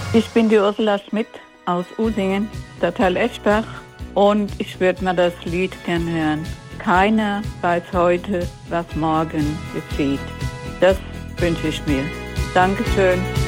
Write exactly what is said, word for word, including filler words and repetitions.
Ich bin die Ursula Schmidt aus Usingen, Stadtteil Eschbach, und ich würde mir das Lied gern hören. Keiner weiß heute, was morgen geschieht. Das wünsche ich mir. Dankeschön.